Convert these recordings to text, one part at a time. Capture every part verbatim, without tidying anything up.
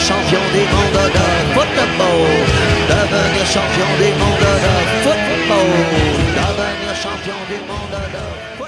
champion du monde de football, devenir champion du monde de football, devenir champion du monde de football.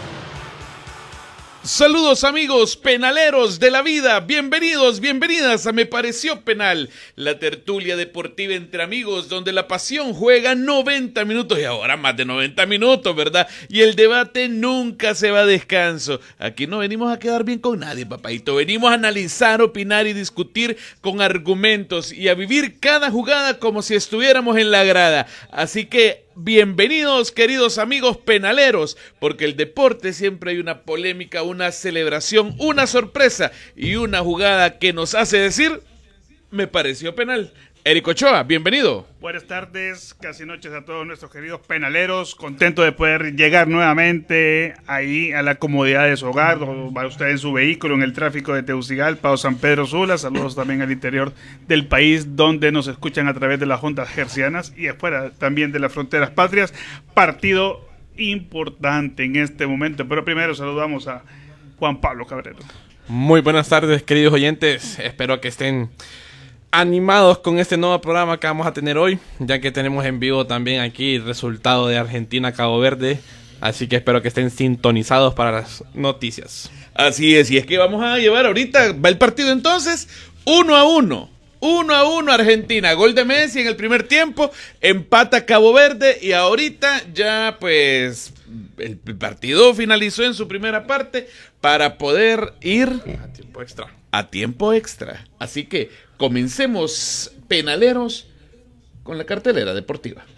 Saludos amigos penaleros de la vida, bienvenidos, bienvenidas a Me Pareció Penal, la tertulia deportiva entre amigos donde la pasión juega noventa minutos y ahora más de noventa minutos, ¿verdad? Y el debate nunca se va a descanso. Aquí no venimos a quedar bien con nadie, papadito, venimos a analizar, opinar y discutir con argumentos y a vivir cada jugada como si estuviéramos en la grada. Así que bienvenidos queridos amigos penaleros, porque el deporte siempre hay una polémica, una celebración, una sorpresa y una jugada que nos hace decir, me pareció penal. Eric Ochoa, bienvenido. Buenas tardes, casi noches a todos nuestros queridos penaleros, contento de poder llegar nuevamente ahí a la comodidad de su hogar, o va usted en su vehículo, en el tráfico de Tegucigalpa o San Pedro Sula. Saludos también al interior del país donde nos escuchan a través de las ondas hercianas y afuera también de las fronteras patrias. Partido importante en este momento, pero primero saludamos a Juan Pablo Cabrero. Muy buenas tardes queridos oyentes, espero que estén animados con este nuevo programa que vamos a tener hoy, ya que tenemos en vivo también aquí el resultado de Argentina-Cabo Verde, así que espero que estén sintonizados para las noticias. Así es, y es que vamos a llevar ahorita, va el partido entonces, uno a uno. Uno a uno Argentina, gol de Messi en el primer tiempo, empata Cabo Verde y ahorita ya pues el partido finalizó en su primera parte para poder ir A tiempo extra. A tiempo extra. Así que comencemos penaleros con la cartelera deportiva.